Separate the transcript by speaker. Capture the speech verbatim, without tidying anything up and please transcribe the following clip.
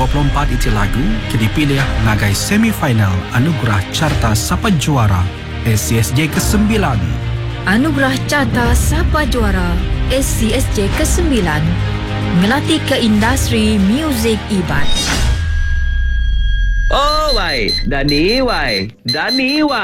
Speaker 1: dua puluh empat itu lagu ke dipilih ngagai semifinal Anugerah Carta Sapa Juara S C S J kesembilan.
Speaker 2: Anugerah Carta Sapa Juara S C S J kesembilan ngelatih ke industri muzik Iban.
Speaker 3: Oh, wai. Dani, wai. Dani, wai.